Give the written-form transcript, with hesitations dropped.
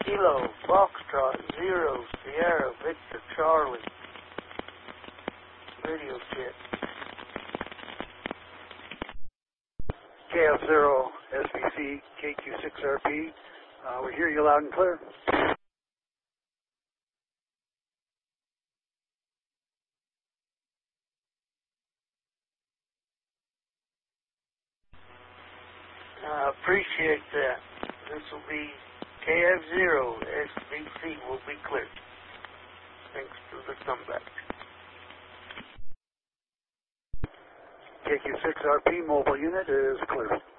Kilo, Foxtrot, 0, Sierra, Victor, Charlie. Radio check. KF0, SVC, KQ6RP. We hear you loud and clear. Appreciate that. This will be KF0, SVC will be clear. Thanks for the comeback. KQ6RP mobile unit is clear.